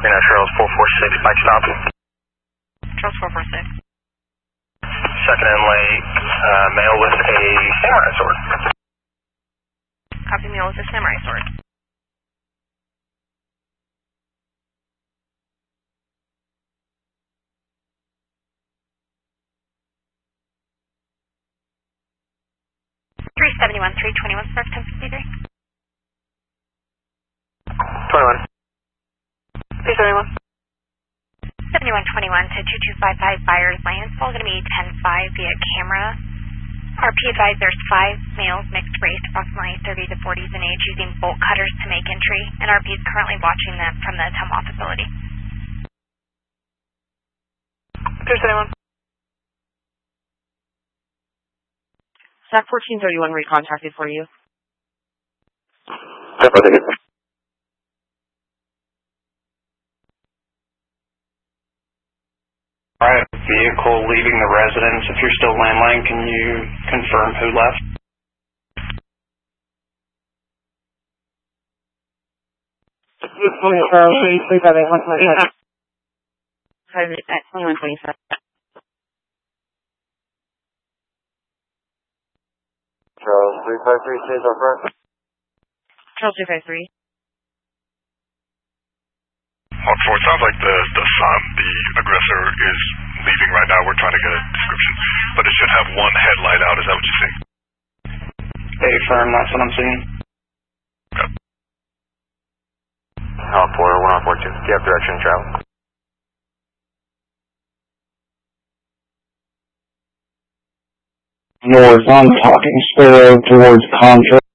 Charles 446, Mike stop. Charles 446. Second and late, male with a samurai sword. Copy, male with a samurai sword. $371, 321, Spark 1053. 21. 371. 7121 to 2255 Byers Lane. It's all going to be 10-5 via camera. RP advised there's 5 males, mixed race, approximately 30 to 40s in age, using bolt cutters to make entry, and RP is currently watching them from the Temwa facility. 371. SAC 1431 recontacted for you. Alright, vehicle leaving the residence. If you're still landline, can you confirm who left? At 2127. Charles 353 stays up front. Charles 253. It sounds like the aggressor is leaving right now. We're trying to get a description, but it should have one headlight out. Is that what you think? Affirm, that's what I'm seeing. Yep. Hawk 4, 1042. Do you have direction to travel? North on Talking Sparrow towards Contra.